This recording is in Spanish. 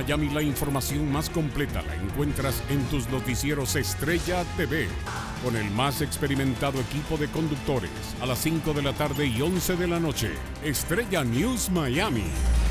Miami, la información más completa la encuentras en tus noticieros Estrella TV, con el más experimentado equipo de conductores, a las 5 de la tarde y 11 de la noche. Estrella News Miami.